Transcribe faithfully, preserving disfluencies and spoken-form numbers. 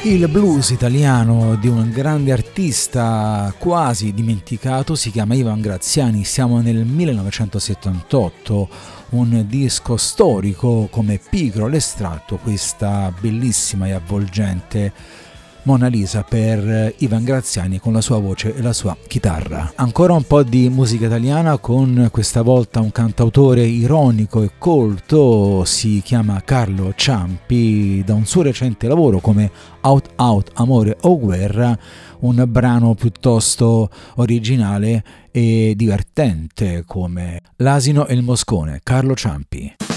Il blues italiano di un grande artista quasi dimenticato si chiama Ivan Graziani, siamo nel millenovecentosettantotto, un disco storico come Pigro l'estratto, questa bellissima e avvolgente Mona Lisa per Ivan Graziani con la sua voce e la sua chitarra. Ancora un po' di musica italiana con questa volta un cantautore ironico e colto, si chiama Carlo Ciampi, da un suo recente lavoro come Out Out Amore o Guerra, un brano piuttosto originale e divertente come L'asino e il moscone. Carlo Ciampi.